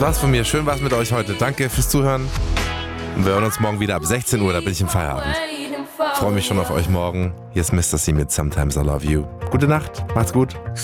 war's von mir. Schön war's mit euch heute. Danke fürs Zuhören. Und wir hören uns morgen wieder ab 16 Uhr, da bin ich im Feierabend. Freue mich schon auf euch morgen. Hier ist Mr. C mit Sometimes I Love You. Gute Nacht, macht's gut.